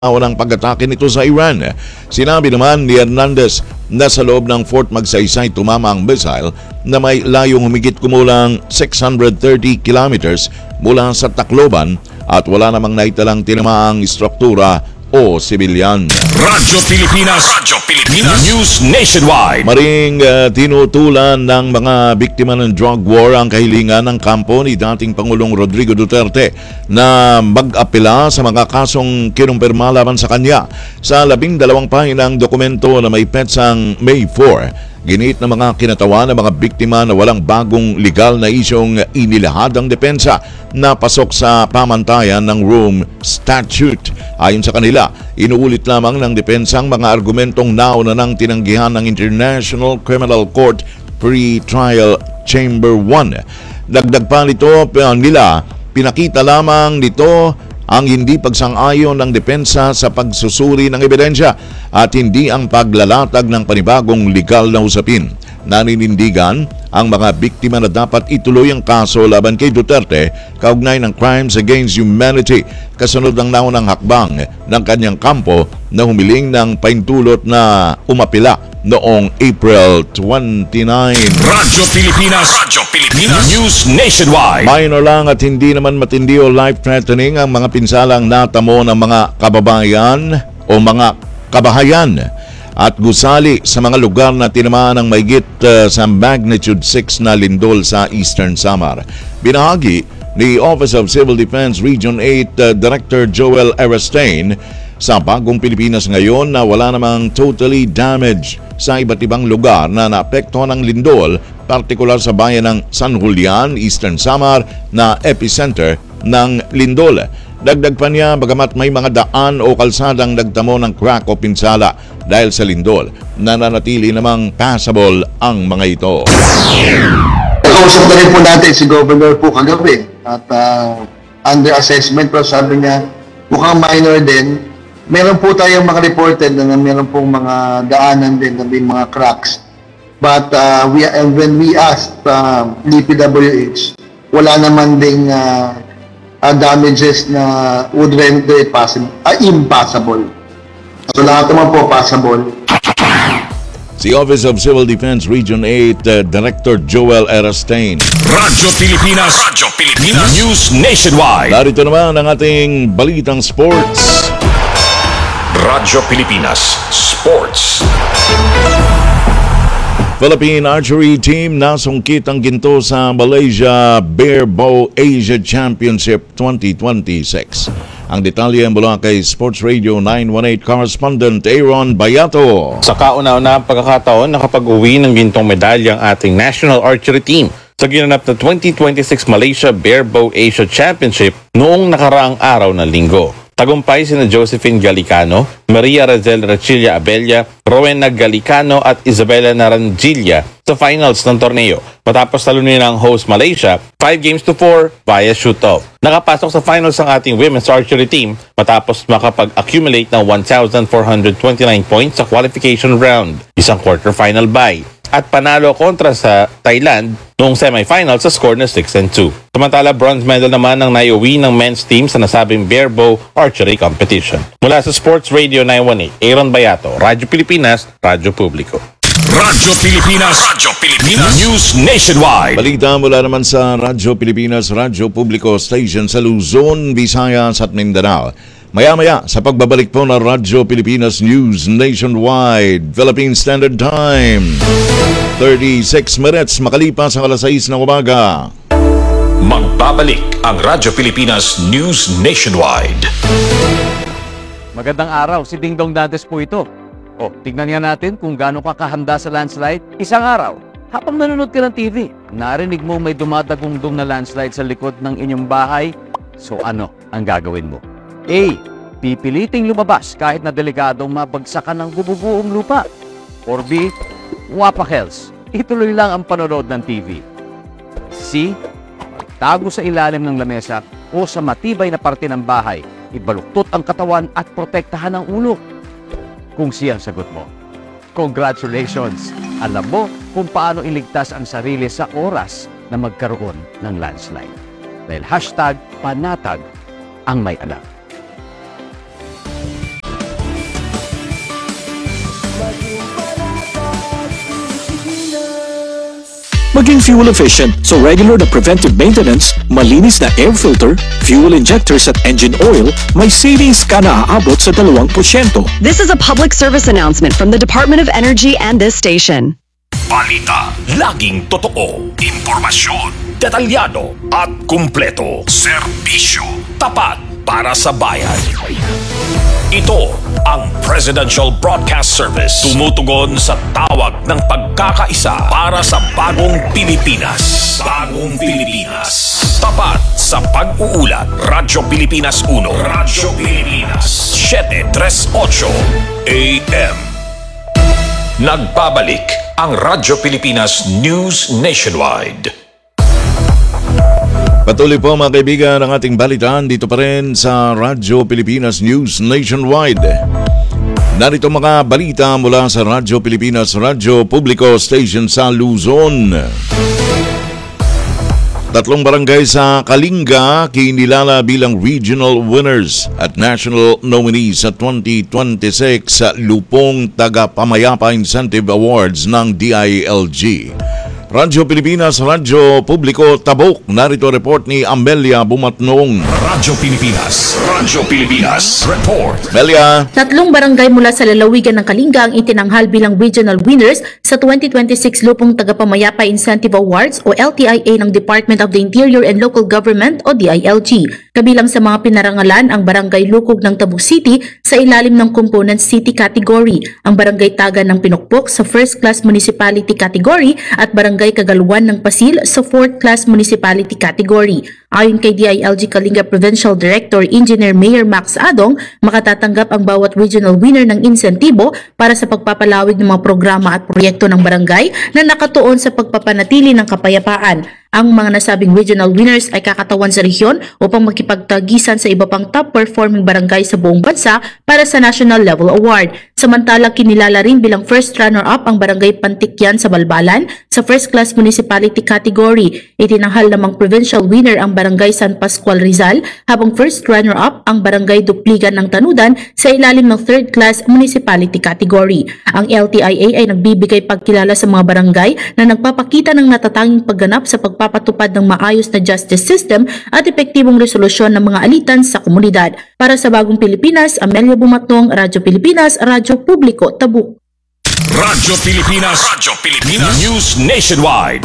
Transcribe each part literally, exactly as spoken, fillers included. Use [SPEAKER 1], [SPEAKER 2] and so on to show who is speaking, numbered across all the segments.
[SPEAKER 1] ng pag-atake nito sa Iran. Sinabi naman ni Hernandez na sa loob ng Fort Magsaysay tumama ang missile na may layong humigit kumulang six hundred thirty kilometers mula sa Tacloban at wala namang naitalang tinamaang struktura o sibilyan.
[SPEAKER 2] Radyo Pilipinas, Radyo Pilipinas, News Nationwide.
[SPEAKER 1] Maring uh, tinutulan ng mga biktima ng drug war ang kahilingan ng kampo ni dating Pangulong Rodrigo Duterte na mag-apela sa mga kasong kinumpirma laban sa kanya. Sa labing dalawang pahinang dokumento na may petsang May four, ginit na mga kinatawan ng mga biktima na walang bagong legal na isyong inilahad ang depensa na pasok sa pamantayan ng Rome Statute. Ayon sa kanila, inuulit lamang ng depensang mga argumentong nauna ng tinanggihan ng International Criminal Court Pre-Trial Chamber one. Dagdag pa nito nila, pinakita lamang nito ang hindi pagsang-ayon ng depensa sa pagsusuri ng ebidensya at hindi ang paglalatag ng panibagong legal na usapin. Naninindigan ang mga biktima na dapat ituloy ang kaso laban kay Duterte kaugnay ng crimes against humanity kasunod ng naunang hakbang ng kanyang kampo na humiling ng paintulot na umapila noong April twenty-ninth.
[SPEAKER 2] Radyo Pilipinas, Radyo Pilipinas, News Nationwide.
[SPEAKER 1] Minor lang at hindi naman matindi o life-threatening ang mga pinsalang natamo ng mga kababayan o mga kabahayan at gusali sa mga lugar na tinamaan ng mahigit uh, sa magnitude six na lindol sa Eastern Samar. Binahagi ni Office of Civil Defense Region eight uh, Director Joel Erastain sa Bagong Pilipinas ngayon na wala namang totally damaged sa iba't ibang lugar na naapektuhan ng lindol, partikular sa bayan ng San Julian, Eastern Samar na epicenter ng lindol. Dagdag pa niya, bagamat may mga daan o kalsadang nagtamo ng crack o pinsala dahil sa lindol, nananatili namang passable ang mga ito.
[SPEAKER 3] Nakausap na rin po natin si Governor po kagabi at uh, under assessment po sabi niya mukhang minor din. Meron po tayong mga reported na meron pong mga daanan din na may mga cracks. But uh, we, and when we asked uh, D P W H, wala naman ding uh, uh, damages na would render it possible, uh, impossible. So lahat naman po possible.
[SPEAKER 1] Si Office of Civil Defense Region eight uh, Director Joel Erastain.
[SPEAKER 2] Radyo Pilipinas, Radyo Pilipinas, News Nationwide.
[SPEAKER 1] Narito naman ang ating balitang sports.
[SPEAKER 2] Radyo Pilipinas Sports.
[SPEAKER 1] Philippine Archery Team nasungkit ang ginto sa Malaysia Bear Bow Asia Championship twenty twenty-six. Ang detalye mula kay Sports Radio nine one eight correspondent Aaron Bayato.
[SPEAKER 4] Sa kauna-una pagkakataon, nakapag-uwi ng gintong medalya ang ating National Archery Team sa ginanap na twenty twenty-six Malaysia Bear Bow Asia Championship noong nakaraang araw ng linggo. Tagumpay sina Josephine Galicano, Maria Razel Rachilla Abella, Rowena Galicano at Isabella Narangilla sa finals ng torneo. Matapos talunin ang host Malaysia, five games to four via shootout. Nakapasok sa finals ang ating women's archery team matapos makapag-accumulate ng one thousand four hundred twenty-nine points sa qualification round, isang quarterfinal bye, at panalo kontra sa Thailand noong semifinal sa score na six and two. Samantala, bronze medal naman ang naiuwi ng men's team sa nasabing Bear Bow Archery Competition. Mula sa Sports Radio nine one eight, Aaron Bayato, Radyo Pilipinas, Radyo Publiko.
[SPEAKER 2] Radyo Pilipinas, Radyo Pilipinas, News Nationwide.
[SPEAKER 1] Balita mula naman sa Radyo Pilipinas, Radyo Publiko Station sa Luzon, Visayas at Mindanao. Maya-maya sa pagbabalik po ng Radyo Pilipinas News Nationwide, Philippine Standard Time. thirty-six minutes makalipas ang alas sais ng umaga.
[SPEAKER 2] Magbabalik ang Radyo Pilipinas News Nationwide.
[SPEAKER 5] Magandang araw, si Dingdong Dantes po ito. O, tignan nga natin kung gaano ka kahanda sa landslide. Isang araw, habang nanonood ka ng T V, narinig mo may dumadagundong na landslide sa likod ng inyong bahay. So ano ang gagawin mo? A. Pipiliting lumabas kahit na delikadong mabagsakan ng bububuong lupa. Or B. Wapakels, ituloy lang ang panonood ng T V. C. Tago sa ilalim ng lamesa o sa matibay na parte ng bahay, ibaluktot ang katawan at protektahan ang ulo. Kung siya ang sagot mo, congratulations! Alam mo kung paano iligtas ang sarili sa oras na magkaroon ng landslide. Dahil hashtag panatag ang may alam.
[SPEAKER 6] fuel efficient, so regular na preventive maintenance, malinis na air filter, fuel injectors at engine oil, may savings ka na aabot sa dalawang porsyento.
[SPEAKER 7] This is a public service announcement from the Department of Energy and this station.
[SPEAKER 2] Balita, laging totoo. Impormasyon, detalyado at kumpleto. Serbisyo, tapat para sa bayan. Ito ang Presidential Broadcast Service. Tumutugon sa tawag ng pagkakaisa para sa bagong Pilipinas. Bagong Pilipinas. Tapat sa pag-uulat. Radyo Pilipinas uno. Radyo Pilipinas seven thirty-eight A M. Nagbabalik ang Radyo Pilipinas News Nationwide.
[SPEAKER 1] Patuloy po mga kaibigan ang ating balitaan dito pa rin sa Radyo Pilipinas News Nationwide. Narito mga balita mula sa Radyo Pilipinas Radyo Publiko Station sa Luzon. Tatlong barangay sa Kalinga kinilala bilang regional winners at national nominees sa twenty twenty-six Lupong Tagapamayapa Incentive Awards ng D I L G. Radyo Pilipinas, Radyo Publiko, Tabuk. Narito report ni Amelia Bumatnong.
[SPEAKER 2] Radyo Pilipinas, Radyo Pilipinas, report.
[SPEAKER 1] Amelia.
[SPEAKER 8] Tatlong barangay mula sa lalawigan ng Kalinga ang itinanghal bilang regional winners sa twenty twenty-six Lupong Tagapamayapa Incentive Awards o L T I A ng Department of the Interior and Local Government o D I L G. Kabilang sa mga pinarangalan ang Barangay Lukog ng Tabuk City sa ilalim ng Component City category, ang Barangay Taga ng Pinukpok sa First Class Municipality category at Barangay Kagaluan ng Pasil sa Fourth Class Municipality category. Ayon kay D I L G Kalinga Provincial Director Engineer Mayor Max Adong, makatatanggap ang bawat regional winner ng insentibo para sa pagpapalawig ng mga programa at proyekto ng barangay na nakatuon sa pagpapanatili ng kapayapaan. Ang mga nasabing regional winners ay kakatawan sa rehiyon upang makipagtagisan sa iba pang top-performing barangay sa buong bansa para sa National Level Award. Samantala, kinilala rin bilang first runner-up ang Barangay Pantikyan sa Balbalan sa First Class Municipality category. Itinanghal namang provincial winner ang Barangay San Pascual Rizal, habang first runner-up ang Barangay Dupligan ng Tanudan sa ilalim ng Third Class Municipality category. Ang L T I A ay nagbibigay pagkilala sa mga barangay na nagpapakita ng natatanging pagganap sa pagpapatupad ng maayos na justice system at epektibong resolusyon ng mga alitan sa komunidad. Para sa Bagong Pilipinas, Amelia Bumatnong, Radyo Pilipinas, Radyo Publiko, Tabuk.
[SPEAKER 2] Radyo Pilipinas, Radyo Pilipinas News Nationwide.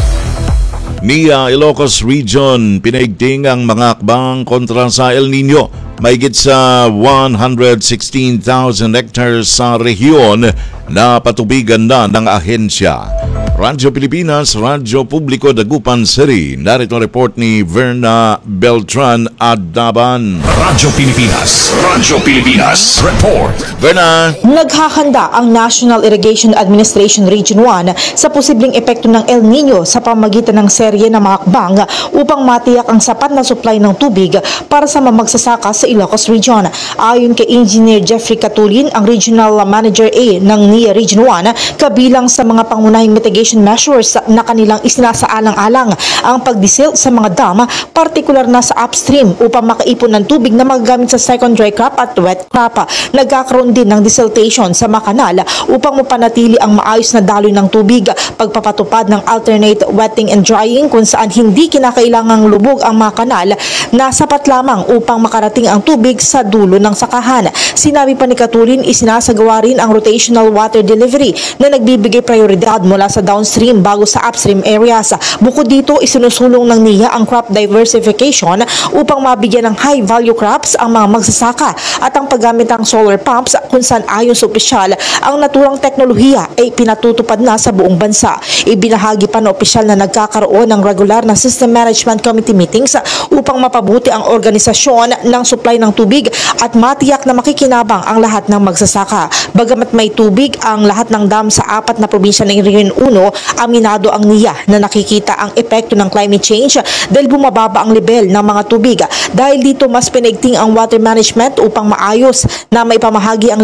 [SPEAKER 1] Mia Ilocos Region, pinaigting ang mga akbang kontra sa El Nino. Mahigit sa one hundred sixteen thousand hectares sa rehiyon na patubigan na ng ahensya. Radyo Pilipinas, Radyo Publiko, Dagupan City. Narito report ni Verna Beltran Adaban.
[SPEAKER 2] Radyo Pilipinas, Radyo Pilipinas, report.
[SPEAKER 1] Verna.
[SPEAKER 9] Naghahanda ang National Irrigation Administration Region one sa posibleng epekto ng El Nino sa pamagitan ng serye ng mga akbang upang matiyak ang sapat na supply ng tubig para sa mamagsasaka sa Ilocos Region. Ayon kay Engineer Jeffrey Catulin, ang Regional Manager A ng N I A Region one, kabilang sa mga pangunahing mitigation measures na kanilang isinasaalang-alang ang pagdisil sa mga dam, partikular na sa upstream upang makaipon ng tubig na magagamit sa second dry crop at wet crop. Nagkakaroon din ng desiltation sa mga kanal upang mapanatili ang maayos na daloy ng tubig, pagpapatupad ng alternate wetting and drying kung saan hindi kinakailangang lubog ang mga kanal na sapat lamang upang makarating ang tubig sa dulo ng sakahan. Sinabi pa ni Catulin, isinasagawa rin ang rotational water delivery na nagbibigay prioridad mula sa downstream bago sa upstream areas. Bukod dito, isinusulong ng N I A ang crop diversification upang mabigyan ng high value crops ang mga magsasaka at ang paggamit ng solar pumps kung saan ayon sa opisyal ang naturang teknolohiya ay pinatutupad na sa buong bansa. Ibinahagi pa ng opisyal na nagkakaroon ng regular na System Management Committee meetings upang mapabuti ang organisasyon ng supply ng tubig at matiyak na makikinabang ang lahat ng magsasaka. Bagamat may tubig ang lahat ng dam sa apat na probinsya ng Region one, aminado ang N I A na nakikita ang epekto ng climate change dahil bumababa ang level ng mga tubig. Dahil dito mas pinigting ang water management upang maayos na maipamahagi ang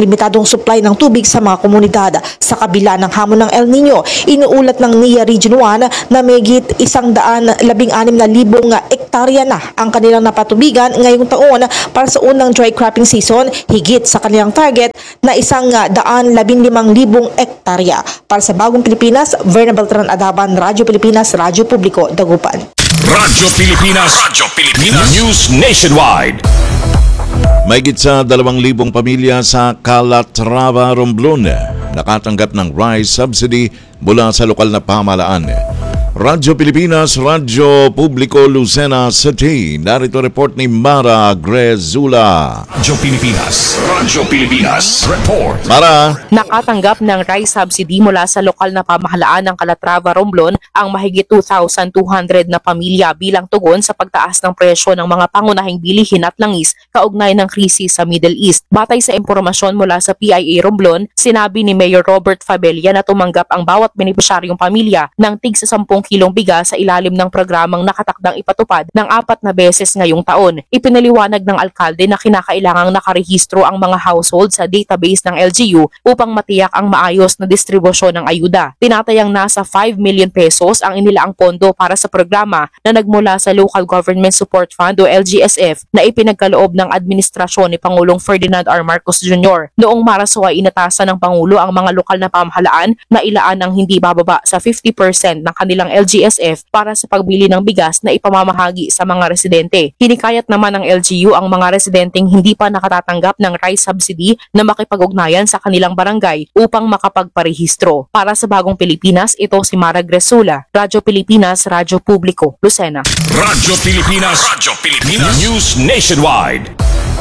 [SPEAKER 9] limitadong supply ng tubig sa mga komunidad. Sa kabila ng hamon ng El Nino, inuulat ng N I A Region one na mahigit isang daan labing anim na libong ektarya na ang kanilang napatubigan ngayong taon para sa unang dry cropping season, higit sa kanilang target na isang daan labing limang libong ektarya. Para sa Bagong Pilipinas, Verna Beltran Adaban, Radyo Pilipinas, Radyo Publiko, Dagupan.
[SPEAKER 2] Radyo Pilipinas. Radyo Pilipinas. News Nationwide.
[SPEAKER 1] Mahigit sa dalawang libong pamilya sa Calatrava, Romblon nakatanggap ng rice subsidy mula sa lokal na pamahalaan. Radyo Pilipinas, Radyo Publiko, Lucena City. Narito report ni Mara Grezula.
[SPEAKER 2] Radyo Pilipinas. Radyo Pilipinas. Report.
[SPEAKER 1] Mara.
[SPEAKER 10] Nakatanggap ng rice subsidy mula sa lokal na pamahalaan ng Calatrava, Romblon ang mahigit two thousand two hundred na pamilya bilang tugon sa pagtaas ng presyo ng mga pangunahing bilihin at langis kaugnay ng krisis sa Middle East. Batay sa impormasyon mula sa P I A Romblon, sinabi ni Mayor Robert Fabella na tumanggap ang bawat benepisyaryong pamilya ng tig sa sampung kilong bigas sa ilalim ng programang nakatakdang ipatupad ng apat na beses ngayong taon. Ipinaliwanag ng alkalde na kinakailangang nakarehistro ang mga household sa database ng L G U upang matiyak ang maayos na distribusyon ng ayuda. Tinatayang nasa five million pesos ang inilaang pondo para sa programa na nagmula sa Local Government Support Fund o L G S F na ipinagkaloob ng administrasyon ni Pangulong Ferdinand R. Marcos Junior Noong Marso ay inatasan ng Pangulo ang mga lokal na pamahalaan na ilaan ng hindi bababa sa fifty percent ng kanilang L G S F para sa pagbili ng bigas na ipamamahagi sa mga residente. Hinikayat naman ng L G U ang mga residenteng hindi pa nakatatanggap ng rice subsidy na makipag-ugnayan sa kanilang barangay upang makapagparehistro. Para sa Bagong Pilipinas, ito si Mara Grezula, Radyo Pilipinas, Radyo Publiko, Lucena.
[SPEAKER 2] Radyo Pilipinas. Radyo Pilipinas. News Nationwide.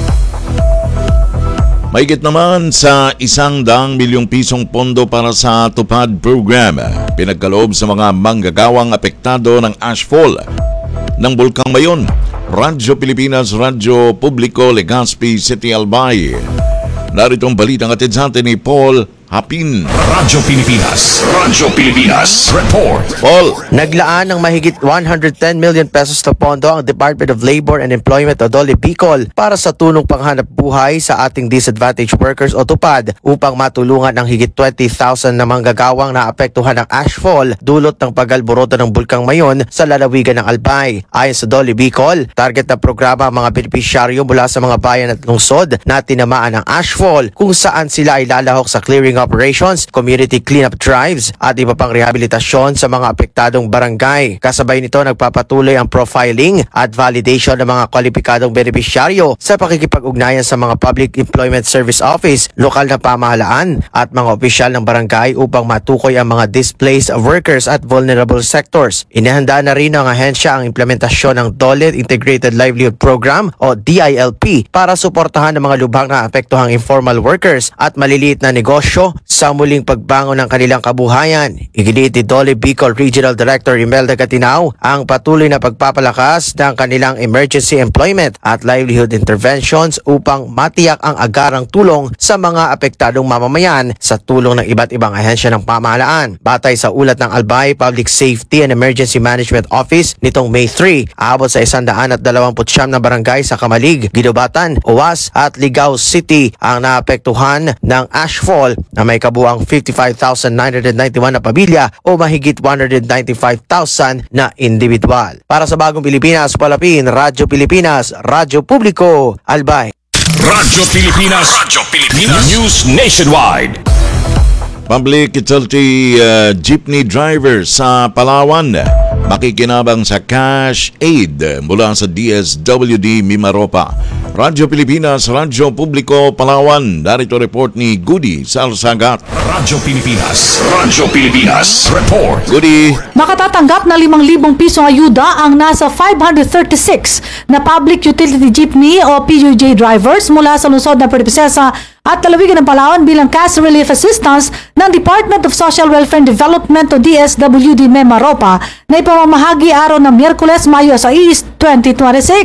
[SPEAKER 1] Mahigit naman sa isang daang milyong pisong pondo para sa TUPAD program. Pinagkaloob sa mga manggagawang apektado ng ashfall ng Bulkang Mayon. Radyo Pilipinas, Radyo Publiko, Legazpi City, Albay. Narito ang balitang atid sa atin ni Paul Hapin.
[SPEAKER 2] Radyo Pilipinas. Radyo Pilipinas. Report.
[SPEAKER 1] Paul.
[SPEAKER 11] Naglaan ng mahigit one hundred ten million pesos na pondo ang Department of Labor and Employment o Dole Bicol para sa tulong panghanap buhay sa ating disadvantaged workers o TUPAD upang matulungan ang higit twenty thousand na manggagawang naapektuhan ng ashfall dulot ng pag-alboroto ng Bulkang Mayon sa lalawigan ng Albay. Ayon sa Dole Bicol, target na programa ang mga benepisyaryo mula sa mga bayan at lungsod na tinamaan ng ashfall kung saan sila ay lalahok sa clearing operations, community cleanup drives at iba pang rehabilitasyon sa mga apektadong barangay. Kasabay nito nagpapatuloy ang profiling at validation ng mga kwalipikadong benepisyaryo sa pakikipag-ugnayan sa mga Public Employment Service Office, lokal na pamahalaan at mga opisyal ng barangay upang matukoy ang mga displaced workers at vulnerable sectors. Inihanda na rin ng ahensya ang implementasyon ng Dole Integrated Livelihood Program o D I L P para suportahan ang mga lubhang na apektuhang informal workers at maliliit na negosyo sa muling pagbangon ng kanilang kabuhayan. Iginiit ni Dole Bicol Regional Director Imelda Gatinao ang patuloy na pagpapalakas ng kanilang emergency employment at livelihood interventions upang matiyak ang agarang tulong sa mga apektadong mamamayan sa tulong ng iba't ibang ahensya ng pamahalaan. Batay sa ulat ng Albay Public Safety and Emergency Management Office nitong May three, aabot sa one hundred twenty-nine na barangay sa Kamalig, Ginobatan, Owas at Ligao City ang naapektuhan ng ashfall na may kabuang fifty-five thousand nine hundred ninety-one na pamilya o mahigit one hundred ninety-five thousand na individual. Para sa Bagong Pilipinas, Palapin, Radyo Pilipinas, Radyo Publiko, Albay.
[SPEAKER 2] Radyo Pilipinas. Radyo Pilipinas. News Nationwide.
[SPEAKER 1] Public Utility uh, Jeepney Driver sa Palawan makikinabang sa cash aid mula sa D S W D Mimaropa. Radyo Pilipinas, Radyo Publiko, Palawan. Narito report ni Goody Salsagat.
[SPEAKER 2] Radyo Pilipinas. Radyo Pilipinas. Report.
[SPEAKER 1] Goody.
[SPEAKER 12] Makatatanggap na limang libong pisong ayuda ang nasa five hundred thirty-six na Public Utility Jeepney o P U J drivers mula sa lungsod ng Puerto Princesa at lalawigan ng Palawan bilang cash relief assistance ng Department of Social Welfare and Development o D S W D Mimaropa na ipamamahagi araw ng Miyerkules, Mayo six, twenty twenty-six.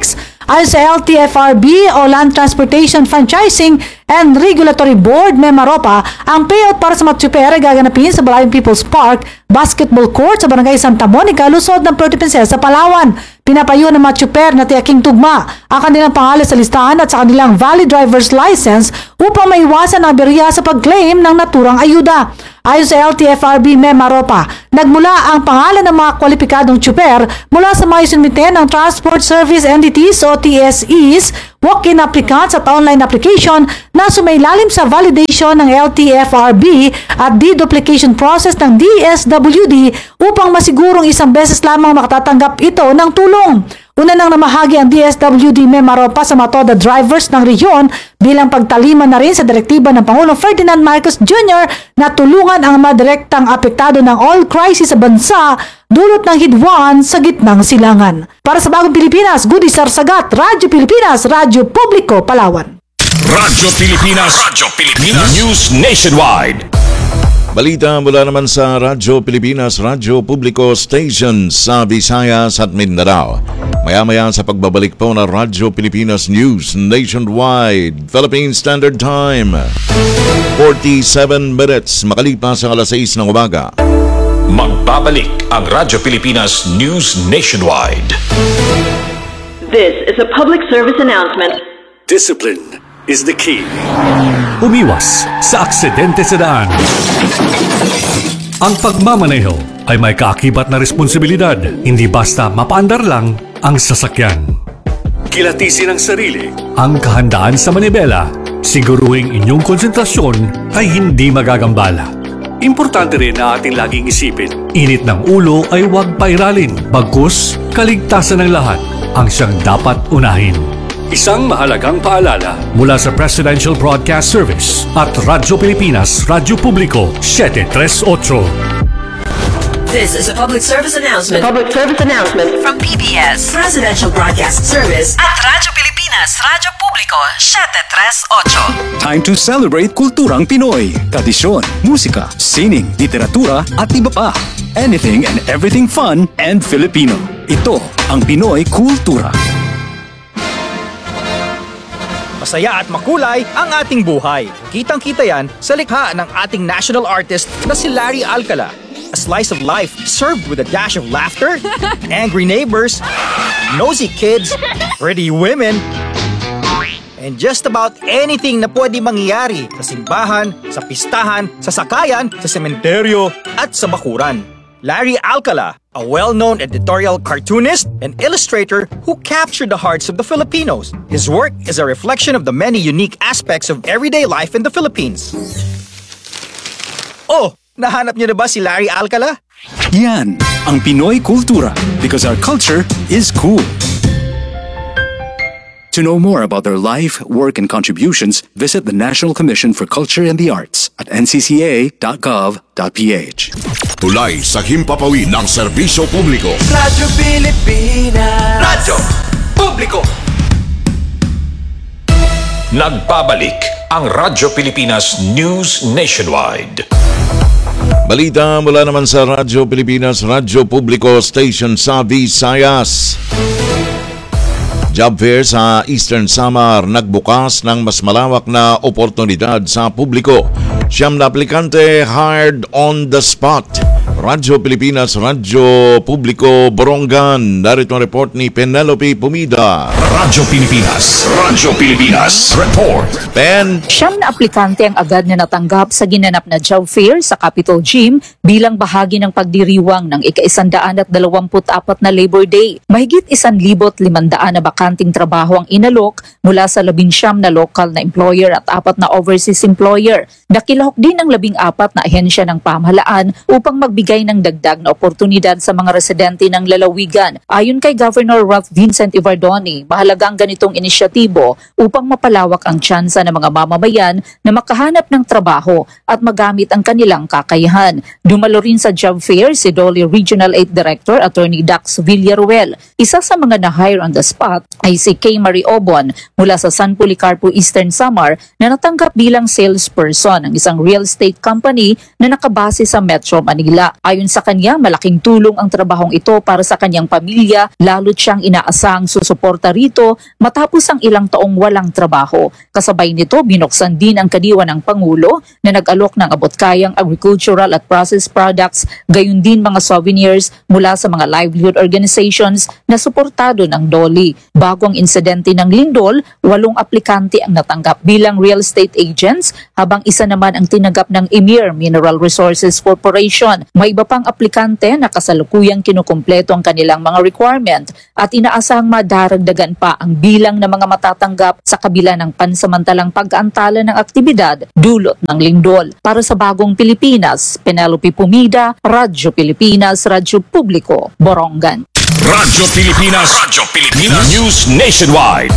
[SPEAKER 12] Ayon sa L T F R B o Land Transportation Franchising and Regulatory Board, MEMAROPA, ang payout para sa mga tsuper ay gaganapin sa Balayan People's Park Basketball Court sa Barangay Santa Monica, lungsod ng Puerto Princesa, Palawan. Pinapayo ng mga tsuper na tiyaking tugma ang kanilang pangalan sa listahan at sa kanilang valid driver's license upang maiwasan ang aberya sa pag-claim ng naturang ayuda. Ayon sa L T F R B MEMAROPA, nagmula ang pangalan ng mga kwalipikadong tsuper mula sa mga isinumite ng Transport Service Entities o T S Es, walk-in applicants at online application na sumailalim sa validation ng L T F R B at deduplication process ng D S W D upang masigurong isang beses lamang makatatanggap ito ng tulong. Una nang namahagi ang D S W D MEMAROPA sa mga TODA drivers ng rehiyon bilang pagtalima na rin sa direktiba ng Pangulong Ferdinand Marcos Junior na tulungan ang mga direktang apektado ng oil crisis sa bansa dulot ng hidwaan sa gitnang silangan. Para sa Bagong Pilipinas, Goody Sarsagat, Radyo Pilipinas, Radyo Publiko, Palawan.
[SPEAKER 2] Radyo Pilipinas, Radyo Pilipinas, News Nationwide.
[SPEAKER 1] Balita mula naman sa Radyo Pilipinas, Radyo Publiko Station sa Visayas at Mindanao. Maya-maya sa pagbabalik po ng Radyo Pilipinas News Nationwide, Philippine Standard Time. forty-seven minutes makalipas ang alas sais ng umaga.
[SPEAKER 2] Magbabalik ang Radyo Pilipinas News Nationwide.
[SPEAKER 13] This is a public service announcement.
[SPEAKER 14] Discipline is the key. Umiwas sa aksidente sa daan. Ang pagmamaneho ay may kaakibat na responsibilidad, hindi basta mapaandar lang ang sasakyan. Kilatisin ang sarili, ang kahandaan sa manibela, siguruhing inyong konsentrasyon ay hindi magagambala. Importante rin na ating laging isipin, init ng ulo ay huwag pairalin, bagkus kaligtasan ng lahat ang siyang dapat unahin. Isang mahalagang paalala mula sa Presidential Broadcast Service at Radyo Pilipinas, Radyo Publiko, seven thirty-eight.
[SPEAKER 13] This is a public service announcement. A public service announcement from P B S Presidential Broadcast Service at Radyo Pilipinas, Radyo Publiko, seven thirty-eight.
[SPEAKER 6] Time to celebrate kulturang Pinoy, tradisyon, musika, sining, literatura at iba pa. Anything and everything fun and Filipino. Ito ang Pinoy Kultura.
[SPEAKER 15] Masaya at makulay ang ating buhay. Kitang-kita yan sa likha ng ating national artist na si Larry Alcala. A slice of life served with a dash of laughter, angry neighbors, nosy kids, pretty women, and just about anything na pwede mangyari sa simbahan, sa pistahan, sa sakayan, sa sementeryo, at sa bakuran. Larry Alcala, a well-known editorial cartoonist and illustrator who captured the hearts of the Filipinos. His work is a reflection of the many unique aspects of everyday life in the Philippines. Oh, nahanap niyo na ba si Larry Alcala?
[SPEAKER 6] Yan ang Pinoy Kultura because our culture is cool. To know more about their life, work, and contributions, visit the National Commission for Culture and the Arts at n c c a dot gov dot p h.
[SPEAKER 2] Tulay sa himpapawid ng serbisyo publiko.
[SPEAKER 16] Radyo Pilipinas.
[SPEAKER 2] Radyo Publiko. Nagbabalik ang Radyo Pilipinas News Nationwide.
[SPEAKER 1] Balita mula naman sa Radyo Pilipinas, Radyo Publiko Station sa Visayas. Job fair sa Eastern Samar nagbukas ng mas malawak na oportunidad sa publiko. Siyam na aplikante hired on the spot. Radyo Pilipinas, Radyo Publiko, Borongan. Narito ang report ni Penelope Pumida.
[SPEAKER 2] Radyo Pilipinas, Radyo Pilipinas, report.
[SPEAKER 1] Pen.
[SPEAKER 17] Siyam na aplikante ang agad na natanggap sa ginanap na job fair sa Capitol Gym bilang bahagi ng pagdiriwang ng ika-isandaan at dalawamput apat na Labor Day. Mahigit isan libot limandaan na bakanting trabaho ang inalok mula sa labinsyam na local na employer at apat na overseas employer. Nakilahok din ang labing apat na ahensya ng pamahalaan upang magbigay ng dagdag na oportunidad sa mga residente ng lalawigan. Ayon kay Governor Ralph Vincent Ivardoni, mahalaga ang ganitong inisyatibo upang mapalawak ang tsansa ng mga mamamayan na makahanap ng trabaho at magamit ang kanilang kakayahan. Dumalo rin sa job fair si Dolly Regional eight Director Attorney Dax Villaruel. Isa sa mga na-hire on the spot ay si Kay Marie Obon mula sa San Policarpo Eastern Samar na natanggap bilang salesperson ng isang real estate company na nakabase sa Metro Manila. Ayon sa kanya, malaking tulong ang trabahong ito para sa kanyang pamilya, lalo't siyang inaasahang susuporta rito matapos ang ilang taong walang trabaho. Kasabay nito, binuksan din ang kadiwa ng Pangulo na nag-alok ng abot-kayang agricultural at processed products, gayon din mga souvenirs mula sa mga livelihood organizations na suportado ng D O L I. Bago ang insidente ng lindol, walong aplikante ang natanggap bilang real estate agents, habang isa naman ang tinanggap ng Emir Mineral Resources Corporation. May iba pang aplikante na kasalukuyang kinukumpleto ang kanilang mga requirement at inaasahang madaragdagan pa ang bilang ng mga matatanggap sa kabila ng pansamantalang pag-aantala ng aktibidad dulot ng lindol. Para sa Bagong Pilipinas, Penelope Pumida, Radyo Pilipinas, Radyo Publiko, Borongan.
[SPEAKER 2] Radyo Pilipinas, Radyo Pilipinas, News Nationwide.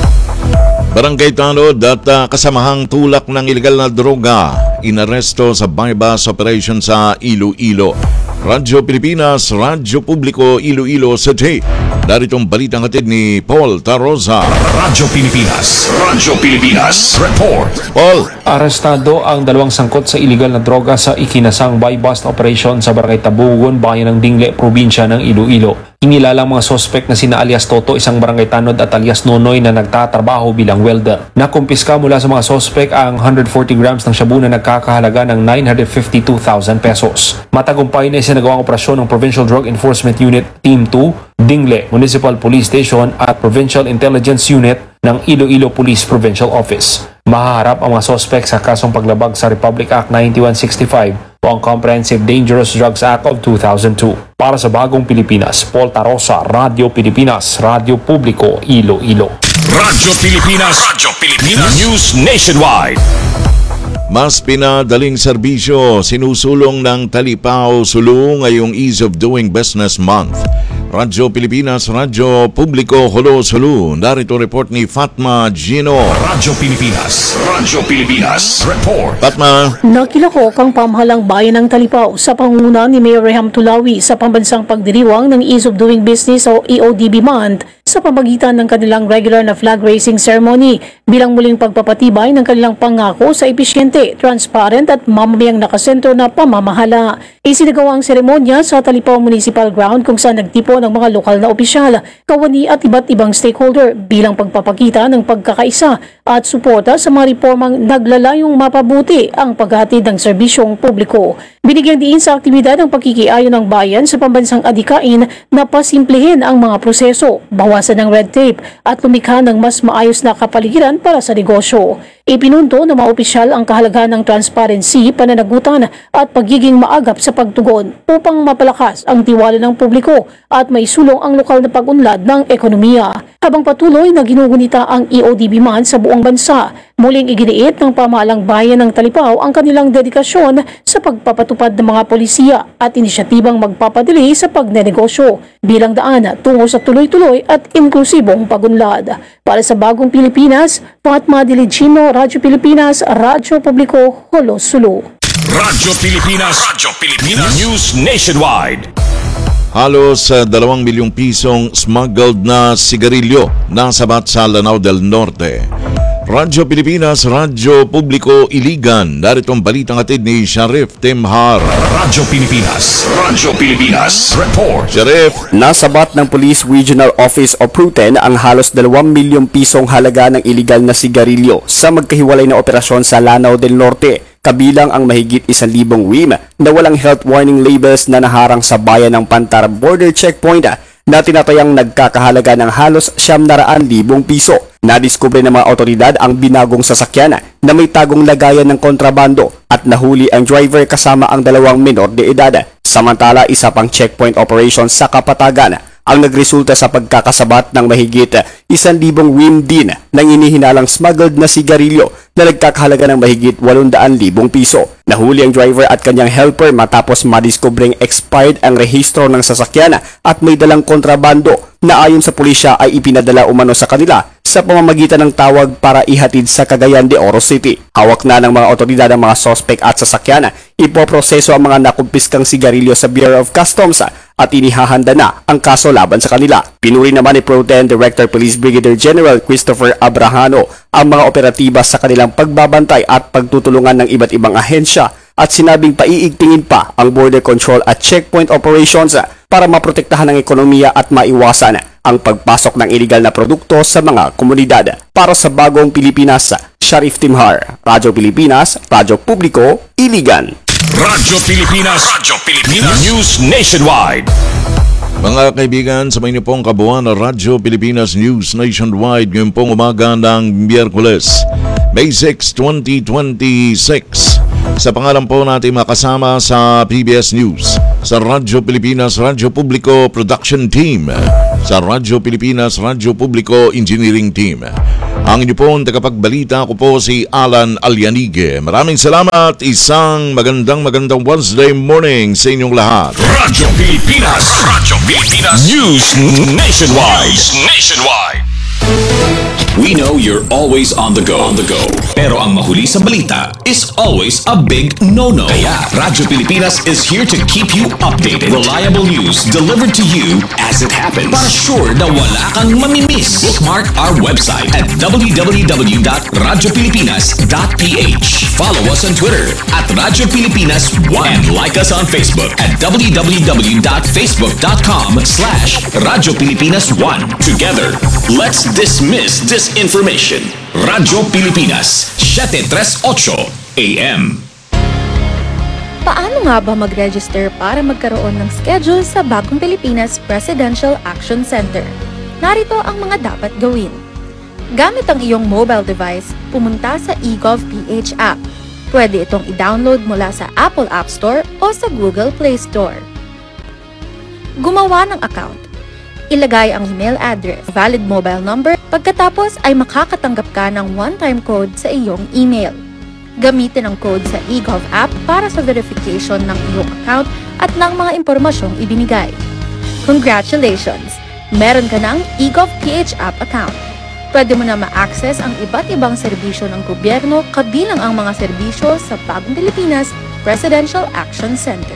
[SPEAKER 1] Barangay Tanod at uh, kasamahang tulak ng ilegal na droga inaresto sa bypass operation sa Iloilo. Radyo Pilipinas, Radyo Publiko, Iloilo City. Daritong balitang hatid ni Paul Tarosa.
[SPEAKER 2] Radyo Pilipinas, Radyo Pilipinas, report.
[SPEAKER 1] Paul.
[SPEAKER 18] Arestado ang dalawang sangkot sa iligal na droga sa ikinasang buy-bust operation sa Barangay Tabugon, bayan ng Dingle, probinsya ng Iloilo. Inilalang mga sospek na sina alias Toto, isang barangay tanod, at alias Nonoy na nagtatrabaho bilang welder. Nakumpiska mula sa mga sospek ang one hundred forty grams ng shabu na nagkakahalaga ng nine hundred fifty-two thousand pesos. Matagumpay na isinagawang operasyon ng Provincial Drug Enforcement Unit Team two, Dingle Municipal Police Station at Provincial Intelligence Unit ng Iloilo Police Provincial Office. Mahaharap ang mga sospek sa kasong paglabag sa Republic Act ninety-one sixty-five o ang Comprehensive Dangerous Drugs Act of two thousand two. Para sa Bagong Pilipinas, Paul Tarosa, Radyo Pilipinas, Radyo Publiko, Iloilo.
[SPEAKER 2] Radyo Pilipinas, Radyo Pilipinas, News Nationwide.
[SPEAKER 1] Mas pinadaling serbisyo, sinusulong ng Talipao Sulu ngayong Ease of Doing Business Month. Radyo Pilipinas, Radyo Publiko, Holo Sulu. Narito report ni Fatma Gino.
[SPEAKER 2] Radyo Pilipinas, Radyo Pilipinas, report.
[SPEAKER 1] Fatma.
[SPEAKER 19] Nakilahok ang pamahalang bayan ng Talipao sa pangunguna ni Mayor Reham Tulawi sa pambansang pagdiriwang ng Ease of Doing Business o E O D B Month sa pamagitan ng kanilang regular na flag raising ceremony bilang muling pagpapatibay ng kanilang pangako sa episyente, transparent at mamamayang nakasentro na pamamahala. Isinagawa ang seremonya sa Talipao Municipal Ground kung saan nagtipo ng mga lokal na opisyal, kawani at iba't ibang stakeholder bilang pagpapakita ng pagkakaisa at suporta sa mga reformang naglalayong mapabuti ang paghatid ng serbisyong publiko. Binigyang diin sa aktibidad ng pagkikiayon ng bayan sa pambansang adikain na pasimplihin ang mga proseso, bawasan ng red tape at lumikha ng mas maayos na kapaligiran para sa negosyo. Ipinunto ng mga opisyal ang kahalagahan ng transparency, pananagutan at pagiging maagap sa pagtugon upang mapalakas ang tiwala ng publiko at maisulong ang lokal na pag-unlad ng ekonomiya. Habang patuloy na ginugunita ang E O D B Month sa buong bansa, muling iginiit ng pamahalang bayan ng Talipao ang kanilang dedikasyon sa pagpapatupad ng mga polisiya at inisyatibang magpapadali sa pagnenegosyo bilang daan tungo sa tuloy-tuloy at inklusibong pag-unlad. Para sa Bagong Pilipinas, Fatma Diligino, Radyo Pilipinas, Radyo Publiko, Holo Sulu.
[SPEAKER 2] Radyo Pilipinas, Radyo Pilipinas, News Nationwide.
[SPEAKER 1] Halos uh, dalawang milyong pisong smuggled na sigarilyo nasabat sa Lanao del Norte. Radyo Pilipinas, Radyo Publiko, Iligan. Daritong balitang hatid ni Sharif Timhar.
[SPEAKER 2] Radyo Pilipinas, Radyo Pilipinas, report.
[SPEAKER 1] Sharif.
[SPEAKER 20] Nasabat ng Police Regional Office o Pruten ang halos dalawang milyong pisong halaga ng iligal na sigarilyo sa magkahiwalay na operasyon sa Lanao del Norte. Kabilang ang mahigit isang libong W I M na walang health warning labels na naharang sa bayan ng Pantar Border Checkpoint na tinatayang nagkakahalaga ng halos siyam na raan libong piso. Nadiskubre ng mga otoridad ang binagong sasakyan na may tagong lagayan ng kontrabando at nahuli ang driver kasama ang dalawang minor de edad. Samantala, isa pang checkpoint operation sa Kapatagan ang nagresulta sa pagkakasabat ng mahigit isang libong W I M din ng inihinalang smuggled na sigarilyo na nagkakahalaga ng mahigit walundaan libong piso. Nahuli ang driver at kanyang helper matapos madiskubreng expired ang rehistro ng sasakyan at may dalang kontrabando na ayon sa pulisya ay ipinadala umano sa kanila sa pamamagitan ng tawag para ihatid sa Cagayan de Oro City. Hawak na ng mga otoridad ang mga sospek at sasakyan. Ipoproseso ang mga nakumpiskang sigarilyo sa Bureau of Customs at inihahanda na ang kaso laban sa kanila. Pinuri naman ni Proten Director Police Brigadier General Christopher Abrahano ang mga operatiba sa kanilang pagbabantay at pagtutulungan ng iba't ibang ahensya at sinabing paiigtingin pa ang border control at checkpoint operations para maprotektahan ang ekonomiya at maiwasan ang pagpasok ng iligal na produkto sa mga komunidad. Para sa Bagong Pilipinas, Sharif Timhar, Radyo Pilipinas, Radyo Publiko, Iligan.
[SPEAKER 2] Radyo Pilipinas, Radyo Pilipinas, News Nationwide.
[SPEAKER 1] Mga kaibigan, sa may pong kabuuan na Radyo Pilipinas News Nationwide ngayong pong umaga ng Miyerkules, May sixth, twenty twenty-six. Sa pangalan po natin makasama sa P B S News, sa Radyo Pilipinas, Radyo Publiko Production Team, sa Radyo Pilipinas, Radyo Publiko Engineering Team. Ang inyo pong tagapagbalita ko po si Alan Alianige. Maraming salamat. Isang magandang magandang Wednesday morning sa inyong lahat.
[SPEAKER 2] Radyo Pilipinas, Radyo Pilipinas, News Nationwide. News Nationwide. We know you're always on the go, on the go. Pero ang mahuli sa balita is always a big no-no. Kaya Radyo Pilipinas is here to keep you updated. Reliable news delivered to you as it happens. Para sure na wala kang mamimiss. Bookmark our website at w w w dot radyo pilipinas dot p h. Follow us on Twitter at Radyo Pilipinas one and like us on Facebook at w w w dot facebook dot com slash Radyo Pilipinas one. Together, let's dismiss disinformation. Radyo Pilipinas, seven thirty-eight A M.
[SPEAKER 21] Paano nga ba mag-register para magkaroon ng schedule sa Bagong Pilipinas Presidential Action Center? Narito ang mga dapat gawin. Gamit ang iyong mobile device, pumunta sa eGovPH app. Pwede itong i-download mula sa Apple App Store o sa Google Play Store. Gumawa ng account. Ilagay ang email address, valid mobile number, pagkatapos ay makakatanggap ka ng one-time code sa iyong email. Gamitin ang code sa eGov app para sa verification ng iyong account at ng mga impormasyong ibinigay. Congratulations! Meron ka ng eGovPH app account. Pwede mo na ma-access ang iba't ibang serbisyo ng gobyerno kabilang ang mga serbisyo sa Bagong Pilipinas Presidential Action Center.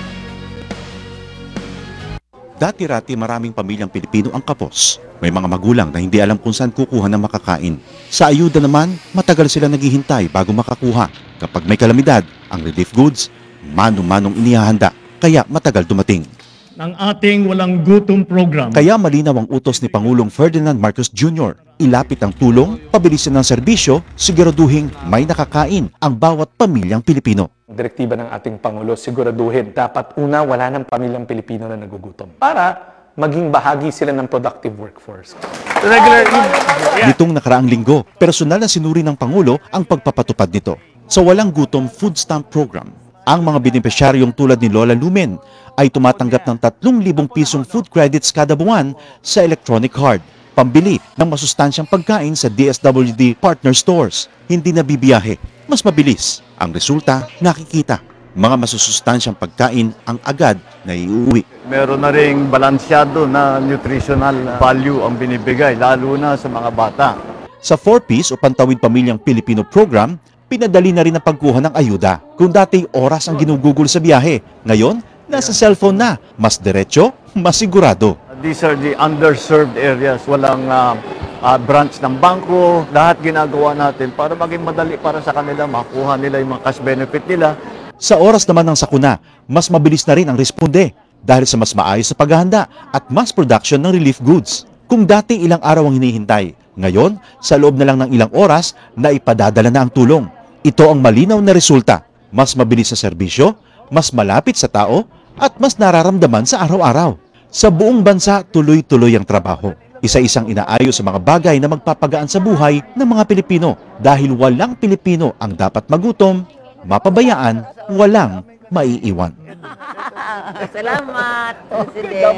[SPEAKER 22] Dati-rati maraming pamilyang Pilipino ang kapos. May mga magulang na hindi alam kung saan kukuha ng makakain. Sa ayuda naman, matagal sila naghihintay bago makakuha. Kapag may kalamidad, ang relief goods, mano-manong inihahanda, kaya matagal dumating.
[SPEAKER 23] Ng ating walang gutom program.
[SPEAKER 22] Kaya malinaw ang utos ni Pangulong Ferdinand Marcos Junior Ilapit ang tulong, pabilisin ng serbisyo, siguraduhin may nakakain ang bawat pamilyang Pilipino.
[SPEAKER 24] Direktiba ng ating Pangulo, siguraduhin dapat una wala ng pamilyang Pilipino na nagugutom para maging bahagi sila ng productive workforce.
[SPEAKER 22] Regular Nitong nakaraang linggo, personal na sinuri ng Pangulo ang pagpapatupad nito. Sa Walang Gutom Food Stamp Program, ang mga benepisyaryong tulad ni Lola Lumen ay tumatanggap ng tatlong libong pisong food credits kada buwan sa electronic card, pambili ng masustansyang pagkain sa D S W D partner stores. Hindi na bibiyahe, mas mabilis. Ang resulta, nakikita. Mga masusustansyang pagkain ang agad na iuwi.
[SPEAKER 25] Meron na ring balansyado na nutritional value ang binibigay, lalo na sa mga bata.
[SPEAKER 22] Sa four Ps o Pantawid Pamilyang Pilipino Program, pinadali na rin ang pagkuha ng ayuda. Kung dati oras ang ginugugol sa biyahe, ngayon, nasa cellphone na. Mas diretso, mas sigurado.
[SPEAKER 25] These are the underserved areas. Walang uh, uh, branch ng bangko. Lahat ginagawa natin para maging madali para sa kanila, makuha nila yung mga cash benefit nila.
[SPEAKER 22] Sa oras naman ng sakuna, mas mabilis na rin ang responde dahil sa mas maayos sa paghahanda at mass production ng relief goods. Kung dati ilang araw ang hinihintay, ngayon, sa loob na lang ng ilang oras, na ipadadala na ang tulong. Ito ang malinaw na resulta. Mas mabilis sa serbisyo, mas malapit sa tao, at mas nararamdaman sa araw-araw. Sa buong bansa, tuloy-tuloy ang trabaho. Isa-isang inaayos sa mga bagay na magpapagaan sa buhay ng mga Pilipino dahil walang Pilipino ang dapat magutom, mapabayaan, walang maiiwan.
[SPEAKER 26] Salamat, President.